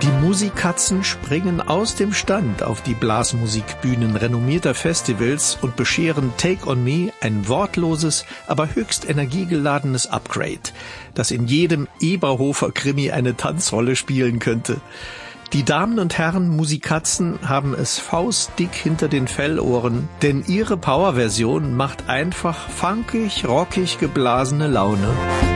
Die Musikatzen springen aus dem Stand auf die Blasmusikbühnen renommierter Festivals und bescheren Take on Me ein wortloses, aber höchst energiegeladenes Upgrade, das in jedem Eberhofer-Krimi eine Tanzrolle spielen könnte. Die Damen und Herren Musikatzen haben es faustdick hinter den Fellohren, denn ihre Powerversion macht einfach funkig, rockig geblasene Laune.